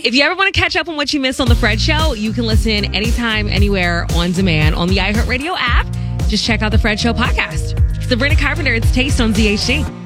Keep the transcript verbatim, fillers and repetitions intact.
If you ever want to catch up on what you missed on The Fred Show, you can listen anytime, anywhere, on demand on the iHeartRadio app. Just check out The Fred Show podcast. Sabrina Carpenter, it's Taste on Z H D.